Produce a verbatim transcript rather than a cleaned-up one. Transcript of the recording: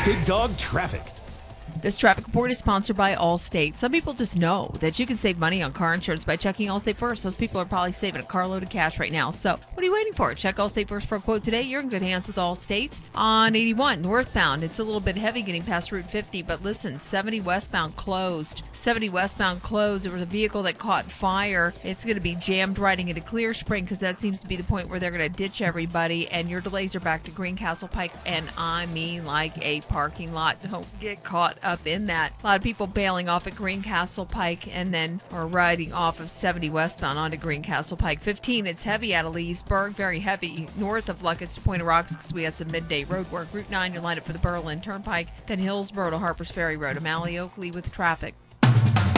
Big Dog Traffic. This traffic report is sponsored by Allstate. Some people just know that you can save money on car insurance by checking Allstate First. Those people are probably saving a carload of cash right now. So what are you waiting for? Check Allstate First for a quote today. You're in good hands with Allstate. On eighty-one, northbound, it's a little bit heavy getting past Route fifty, but listen, seventy westbound closed. seventy westbound closed. There was a vehicle that caught fire. It's going to be jammed riding into Clear Spring because that seems to be the point where they're going to ditch everybody, and your delays are back to Greencastle Pike, and I mean like a parking lot. Don't get caught up in that. A lot of people bailing off at Greencastle Pike and then are riding off of seventy westbound onto Greencastle Pike. fifteen, it's heavy out of Leesburg, very heavy north of Lucas to Point of Rocks because we had some midday road work. Route nine, you're lined up for the Berlin Turnpike, then Hillsborough to Harpers Ferry Road. O'Malley Oakley with traffic.